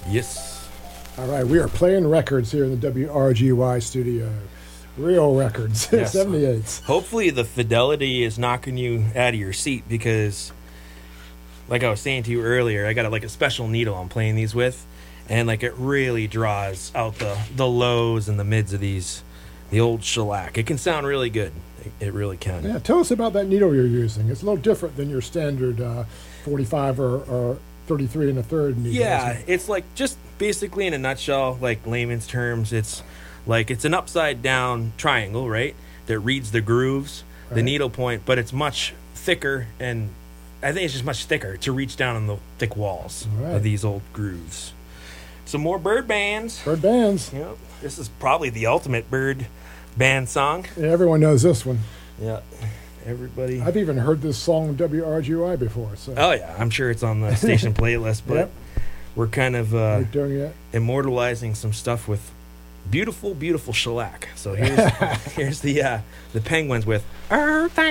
Yes. All right, we are playing records here in the WRGY studio. Real records, Yes. 78s. Hopefully the fidelity is knocking you out of your seat because, like I was saying to you earlier, I got a special needle I'm playing these with, and it really draws out the lows and the mids of the old shellac. It can sound really good. It really can. Yeah, tell us about that needle you're using. It's a little different than your standard 45 or 33 and a third needle. Yeah, it's just basically in a nutshell, layman's terms, it's an upside down triangle, right? That reads the grooves, the Right. needle point, but it's much thicker, and I think it's just much thicker to reach down on the thick walls Right. of these old grooves. Some more bird bands. Bird bands. Yep. This is probably the ultimate bird band song. Yeah, everyone knows this one. Yeah. Everybody. I've even heard this song on WRGY before. So Oh, yeah. I'm sure it's on the station playlist, but Yep. we're kind of we're doing it. immortalizing some stuff with beautiful, beautiful shellac. So here's the Penguins with Earth